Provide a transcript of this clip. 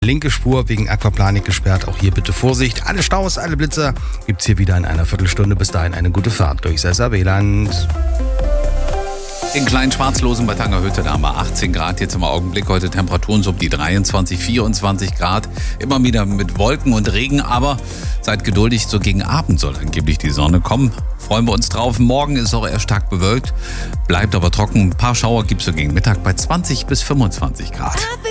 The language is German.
Linke Spur wegen Aquaplanik gesperrt. Auch hier bitte Vorsicht. Alle Staus, alle Blitzer gibt's hier wieder in einer Viertelstunde. Bis dahin eine gute Fahrt durch Sesser-Weland. In Klein-Schwarzlosen bei Tangerhütte, da haben wir 18 Grad jetzt im Augenblick. Heute Temperaturen so um die 23, 24 Grad. Immer wieder mit Wolken und Regen, aber seid geduldig, so gegen Abend soll angeblich die Sonne kommen. Freuen wir uns drauf. Morgen ist auch eher stark bewölkt, bleibt aber trocken. Ein paar Schauer gibt's so gegen Mittag bei 20 bis 25 Grad.